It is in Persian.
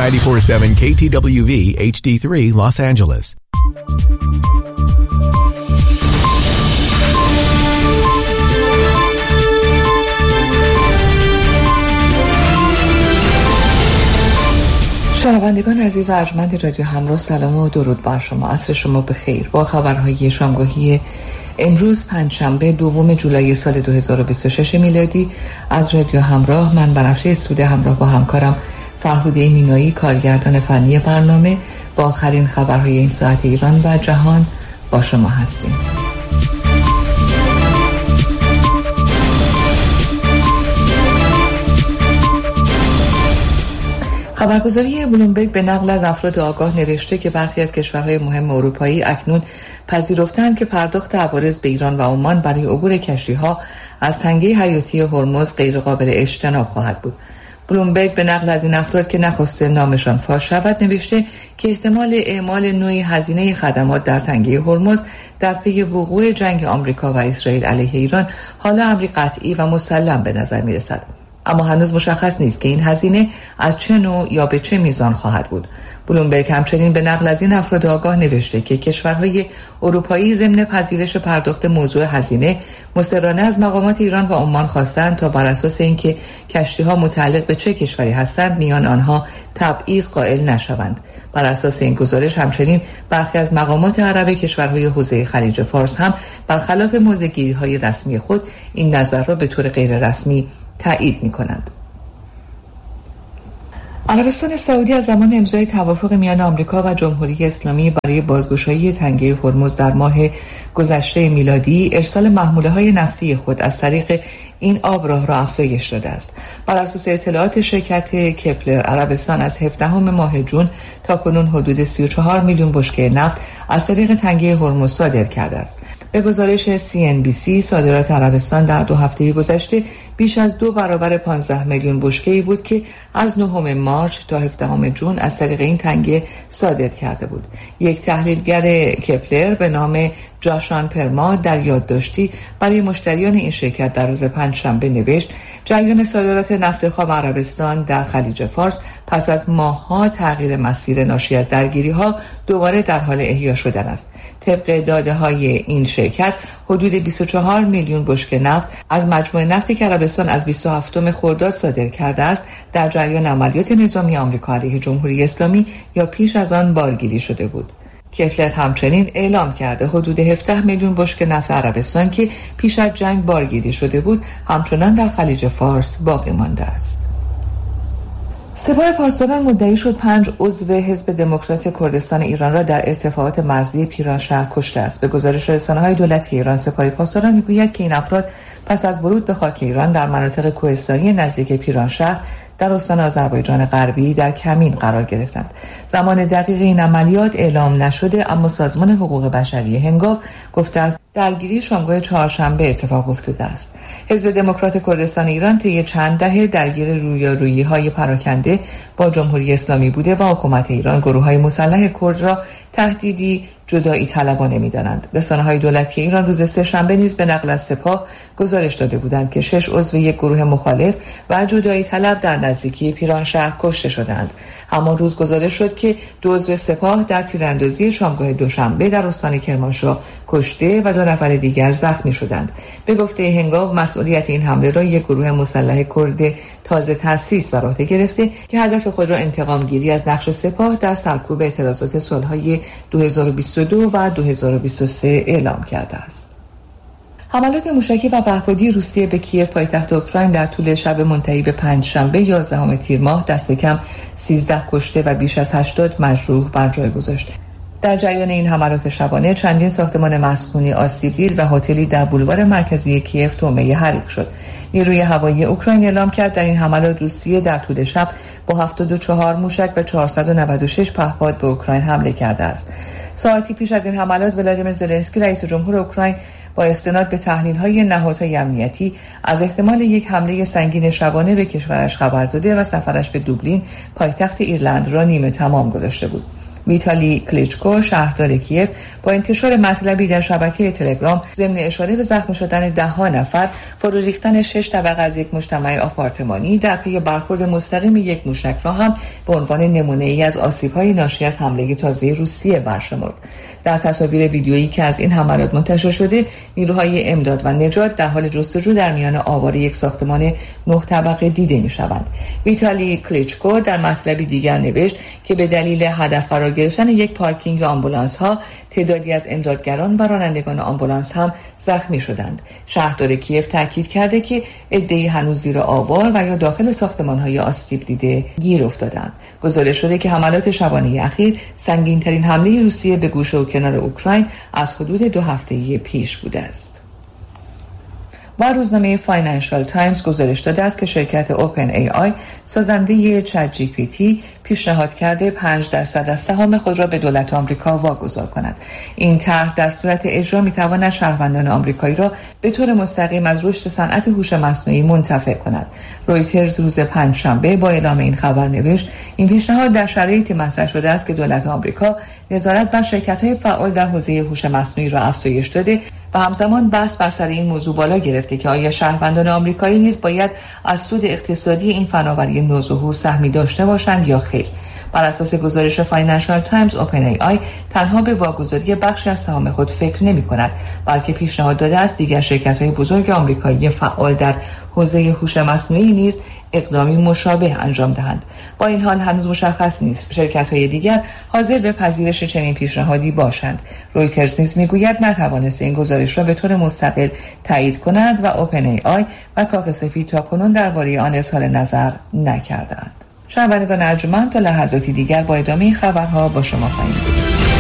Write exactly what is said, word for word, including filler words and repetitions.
ninety-four point seven K T W V H D three Los Angeles. شنوندگان عزیز و ارجمند رادیو همراه، سلام و درود بر شما. عصر شما بخیر. با خبرهای شامگاهی امروز پنجشنبه دوم جولای سال دو هزار و بیست و شش میلادی از رادیو همراه، من بنفشه سوده همراه با همکارم فرهوده مینایی کارگردان فنی برنامه با آخرین خبرهای این ساعت ایران و جهان با شما هستیم. خبرگزاری بلومبرگ به نقل از افراد آگاه نوشته که برخی از کشورهای مهم اروپایی اکنون پذیرفتند که پرداخت عوارض به ایران و عمان برای عبور کشتی‌ها از تنگه حیاتی هرمز غیر قابل اجتناب خواهد بود. بلومبرگ به نقل از این افراد که نخواسته نامشان فاش شود نوشته که احتمال اعمال نوعی هزینه خدمات در تنگه هرمز در پی وقوع جنگ آمریکا و اسرائیل علیه ایران حالا امری قطعی و مسلم به نظر می‌رسد. اما هنوز مشخص نیست که این هزینه از چه نوع یا به چه میزان خواهد بود. بلومبرگ همچنین به نقل از این افراد آگاه نوشته که کشورهای اروپایی ضمن پذیرش پرداخت موضوع هزینه مصرانه از مقامات ایران و عمان خواستند تا بر اساس اینکه کشتی‌ها متعلق به چه کشوری هستند میان آنها تبعیض قائل نشوند. بر اساس این گزارش همچنین برخی از مقامات عرب کشورهای حوزه خلیج فارس هم برخلاف موضع‌گیری‌های رسمی خود این نظر را به طور غیر رسمی تایید می‌کنند. عربستان سعودی از زمان امضای توافق میان آمریکا و جمهوری اسلامی برای بازگشایی تنگه هرمز در ماه گذشته میلادی ارسال محموله‌های نفتی خود از طریق این آبراه را افزایش داده است. بر اساس اطلاعات شرکت کپلر، عربستان از هفدهم ماه جون تا کنون حدود سی و چهار میلیون بشکه نفت از طریق تنگه هرمز صادر کرده است. به گزارش سی ان بی سی صادرات عربستان در دو هفته گذشته بیش از دو برابر پانزده میلیون بشکه‌ای بود که از نهم مارس تا هفدهم جون از طریق این تنگه صادر کرده بود. یک تحلیلگر کپلر به نام جاشان پرما در یادداشتی برای مشتریان این شرکت در روز پنجشنبه نوشت جریان صادرات نفت خام عربستان در خلیج فارس پس از ماه‌ها تغییر مسیر ناشی از درگیری‌ها دوباره در حال احیا شدن است. طبق داده‌های این شرکت حدود بیست و چهار میلیون بشکه نفت از مجموع نفتی که عربستان از بیست و هفتم خرداد صادر کرده است در جریان عملیات نظامی آمریکا علیه جمهوری اسلامی یا پیش از آن بارگیری شده بود. کپلر همچنین اعلام کرده حدود هفده میلیون بشکه نفت عربستان که پیش از جنگ بارگیری شده بود همچنان در خلیج فارس باقی مانده است. سپاه پاسداران مدعی شد پنج عضو حزب دموکرات کردستان ایران را در ارتفاعات مرزی پیرانشهر کشته است. به گزارش رسانه‌های دولتی ایران، سپاه پاسداران میگوید که این افراد پس از ورود به خاک ایران در مناطق کوهستانی نزدیک پیرانشهر در استان آذربایجان غربی در کمین قرار گرفتند. زمان دقیق این عملیات اعلام نشده، اما سازمان حقوق بشری هنگاو گفته است درگیری شامگاه چهارشنبه اتفاق افتاده است. حزب دموکرات کردستان ایران طی چند دهه درگیر رویارویی‌های پراکنده با جمهوری اسلامی بوده و حکومت ایران گروه‌های مسلح کرد را تهدیدی جدایی طلبانه می‌دانند. رسانه‌های دولتی ایران روز سه‌شنبه نیز به نقل از سپاه گزارش داده بودند که شش عضو یک گروه مخالف و جدایی طلب در نزدیکی پیرانشهر کشته شدند. همان روز گزارش شد که دو عضو سپاه در تیراندازی شامگاه دوشنبه در استان کرمانشاه کشته و دو نفر دیگر زخمی شدند. به گفته هنگاو مسئولیت این حمله را یک گروه مسلح کرد تازه تأسیس بر عهده گرفته که هدف خود را انتقام گیری از نقش سپاه در سرکوب اعتراضات صلح‌های دو هزار و بیست و دو و دو هزار و بیست و سه اعلام کرده است. حملات موشکی و پهپادی روسیه به کیف پایتخت اوکراین در طول شب منتهی به پنجشنبه یازدهم تیر ماه دست کم سیزده کشته و بیش از هشتاد مجروح بر جای گذاشت. در جریان این حملات شبانه چندین ساختمان مسکونی آسیب دید و هتلی در بولوار مرکزی کیف تومه حریق شد. نیروی هوایی اوکراین اعلام کرد در این حملات روسیه در طول شب با هفتاد و چهار موشک و چهارصد و نود و شش پهپاد به اوکراین حمله کرده است. ساعتی پیش از این حملات ولادیمیر زلنسکی رئیس جمهور اوکراین با استناد به تحلیل‌های نهادهای امنیتی از احتمال یک حمله سنگین شبانه به کشورش خبر داده و سفرش به دوبلین پایتخت ایرلند را نیمه تمام گذاشته بود. ویتالی کلیچکو شهردار کیف با انتشار مطلبی در شبکه تلگرام ضمن اشاره به زخمی شدن ده ها نفر، فرو ریختن شش طبقه از یک مجتمع آپارتمانی در پی برخورد مستقیم یک موشک را هم به عنوان نمونه‌ای از آسیب‌های ناشی از حمله تازه روسیه برشمرد. در تصاویر ویدیویی که از این حملات منتشر شده، نیروهای امداد و نجات در حال جستجو در میان آوار یک ساختمان نه طبقه دیده می‌شوند. ویتالی کلیچکو در مطلبی دیگر نوشت که به دلیل هدف قرار گرفتن یک پارکینگ آمبولانس‌ها، تعدادی از امدادگران و رانندگان آمبولانس هم زخمی شدند. شهردار کیف تاکید کرده که عده‌ای هنوز زیر آوار و یا داخل ساختمان‌های آسیب دیده گیر افتادند. گزارش شده که حملات شبانه اخیر سنگین‌ترین حمله روسیه به گوشه و کنار اوکراین از حدود دو هفته پیش بوده است. و روزنامه فاینانشال تایمز گزارش داده است که شرکت اوپن ای آی سازنده چت جی پی تی پیشنهاد کرده پنج درصد از سهام خود را به دولت آمریکا واگذار کند. این طرح در صورت اجرا می‌تواند شهروندان آمریکایی را به طور مستقیم از رشد صنعت هوش مصنوعی منتفع کند. رویترز روز پنجشنبه با اعلام این خبر نوشت این پیشنهاد در شرایطی مطرح شده است که دولت آمریکا نظارت بر شرکت‌های فعال در حوزه هوش مصنوعی را افزایش داده و همزمان بحث بر سر این موضوع بالا گرفته که آیا شهروندان آمریکایی نیز باید از سود اقتصادی این فناوری نوظهور سهمی داشته باشند یا خیر. بر اساس گزارش فاینانشال تایمز، اوپن ای آی تنها به واگذاری بخشی از سهام خود فکر نمی کند، بلکه پیشنهاد داده است دیگر شرکت‌های بزرگ آمریکایی فعال در حوزه هوش مصنوعی نیز اقدامی مشابه انجام دهند. با این حال هنوز مشخص نیست شرکت‌های دیگر حاضر به پذیرش چنین پیشنهادی باشند. رویترز نیز میگوید نتوانسته این گزارش را به طور مستقل تایید کند و اوپن ای آی و کاخ سفید تاکنون درباره آن اظهار نظر نکردند. شنوندگان ارجمند، تا لحظاتی دیگر با ادامه خبرها با شما خواهیم بود.